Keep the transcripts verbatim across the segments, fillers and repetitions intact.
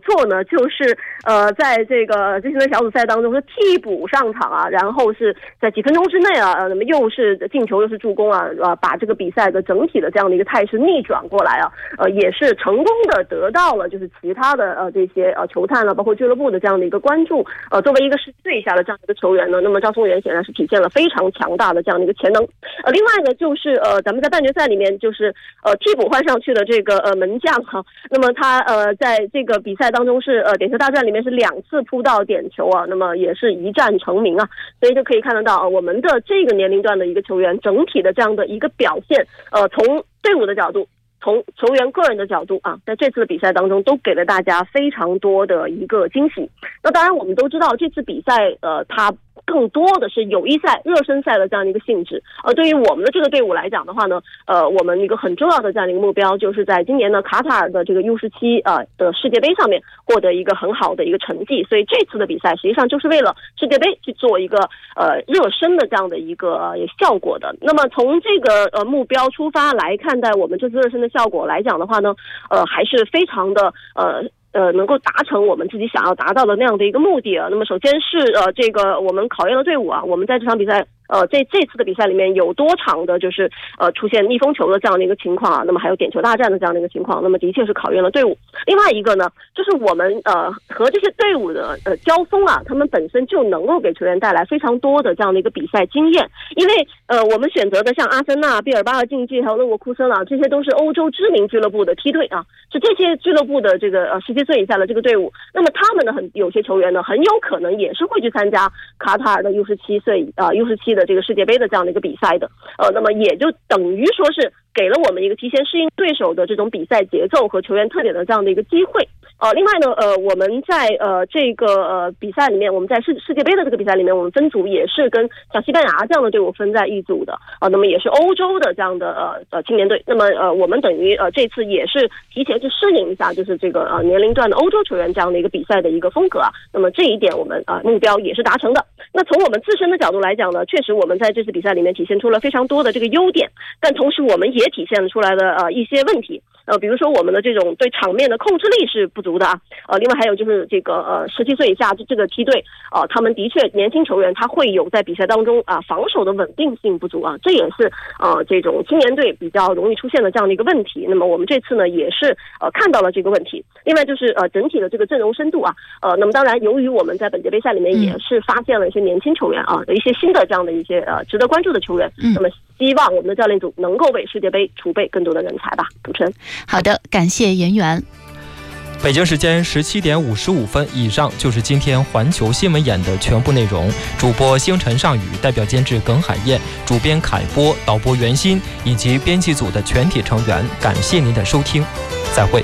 错呢，就是呃，在这个这次的小组赛当中是替补上场啊，然后是在几分钟之内啊，呃，那么又是进球又是助攻啊，呃，把这个比赛的整体的这样的一个态势逆转过来啊，呃，也是成功的得到了就是其他的呃这些呃球探了，包括俱乐部的这样的一个关注。呃，作为一个十七岁以下的这样一个球员呢，那么赵松元显然是体现了非常强大的这样的一个潜能。呃，另外呢，就是呃，咱们在半决赛里面就是呃替补换上去的这个呃门将哈，那么他呃在这个比赛当中是呃点球大战里面是两次扑到点球啊，那么也是一战成名啊，所以就可以看得到、呃、我们的这个年龄段的一个球员整体的这样的一个表现，呃，从队伍的角度。从球员个人的角度啊，在这次的比赛当中都给了大家非常多的一个惊喜。那当然我们都知道这次比赛呃它更多的是友谊赛、热身赛的这样的一个性质。呃，对于我们的这个队伍来讲的话呢，呃，我们一个很重要的这样的一个目标，就是在今年的卡塔尔的这个 U 十七 呃的世界杯上面获得一个很好的一个成绩。所以这次的比赛实际上就是为了世界杯去做一个呃热身的这样的一个、呃、效果的。那么从这个呃目标出发来看待我们这次热身的效果来讲的话呢，呃，还是非常的呃。呃，能够达成我们自己想要达到的那样的一个目的啊。那么首先是呃，这个我们考验了队伍啊，我们在这场比赛呃，这这次的比赛里面有多场的就是呃出现逆风球的这样的一个情况啊，那么还有点球大战的这样的一个情况，那么的确是考验了队伍。另外一个呢，就是我们呃和这些队伍的呃交锋啊，他们本身就能够给球员带来非常多的这样的一个比赛经验，因为呃我们选择的像阿森纳、毕尔巴鄂竞技还有勒沃库森啊，这些都是欧洲知名俱乐部的梯队啊，是这些俱乐部的这个呃十七岁以下的这个队伍，那么他们的很有些球员呢，很有可能也是会去参加卡塔尔的 U 十七 岁啊 U 十七的这个世界杯的这样的一个比赛的，呃，那么也就等于说是给了我们一个提前适应对手的这种比赛节奏和球员特点的这样的一个机会。呃，另外呢，呃，我们在呃这个呃比赛里面，我们在世世界杯的这个比赛里面，我们分组也是跟像西班牙这样的队伍分在一组的啊、呃，那么也是欧洲的这样的呃呃青年队。那么呃我们等于呃这次也是提前去适应一下，就是这个呃年龄段的欧洲球员这样的一个比赛的一个风格啊。那么这一点我们啊、呃、目标也是达成的。那从我们自身的角度来讲呢，确实我们在这次比赛里面体现出了非常多的这个优点，但同时我们也体现出来的呃一些问题。呃，比如说我们的这种对场面的控制力是不足的啊，呃，另外还有就是这个呃十七岁以下这个梯队啊、呃，他们的确年轻球员他会有在比赛当中啊、呃、防守的稳定性不足啊，这也是呃这种青年队比较容易出现的这样的一个问题。那么我们这次呢也是呃看到了这个问题。另外就是呃整体的这个阵容深度啊，呃，那么当然由于我们在本届杯赛里面也是发现了一些年轻球员啊，有一些新的这样的一些呃值得关注的球员，那么希望我们的教练组能够为世界杯储备更多的人才吧。主持人。 好的，感谢严媛。 北京时间十七点五十五分，以上就是今天环球新闻眼的全部内容。主播星辰上宇，代表监制耿海燕，主编凯波，导播袁鑫以及编辑组的全体成员，感谢您的收听，再会。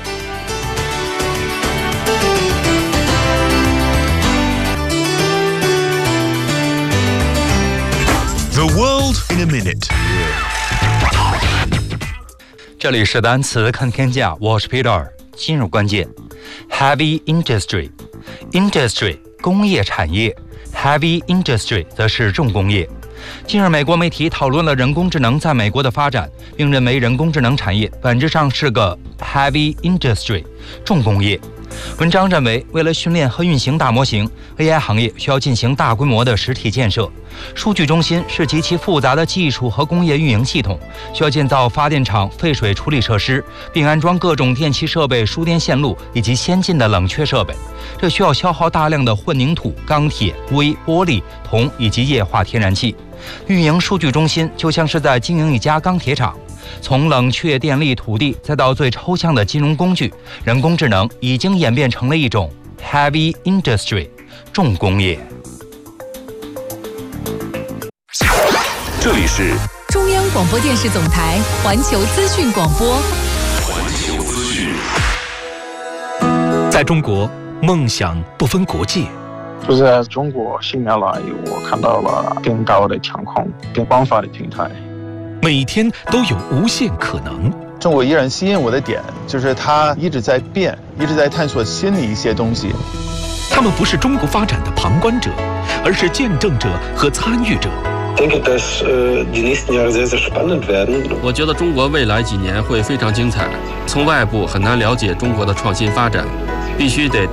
The world in a minute。 这里是单词看天下，我是 Peter。进入关键 ，Heavy Industry，Industry 工业产业 ，Heavy Industry 则是重工业。近日，美国媒体讨论了人工智能在美国的发展，并认为人工智能产业本质上是个 Heavy Industry 重工业。文章认为，为了训练和运行大模型 ，A I 行业需要进行大规模的实体建设。数据中心是极其复杂的技术和工业运营系统，需要建造发电厂、废水处理设施，并安装各种电气设备、输电线路以及先进的冷却设备。这需要消耗大量的混凝土、钢铁、硅、玻璃、铜以及液化天然气。运营数据中心就像是在经营一家钢铁厂。从冷却电力、土地，再到最抽象的金融工具，人工智能已经演变成了一种 heavy industry 重工业。 这里是中央广播电视总台环球资讯广播。 环球资讯。 在中国，梦想不分国界。 就在中国新年来，我看到了更高的天空、更广泛的平台。 每天都有无限可能。 中国依然吸引我的点，就是它一直在变，一直在探索新的一些东西。 他们不是中国发展的旁观者，而是见证者和参与者。 我觉得中国未来几年会非常精彩。从外部很难了解中国的创新发展，必须得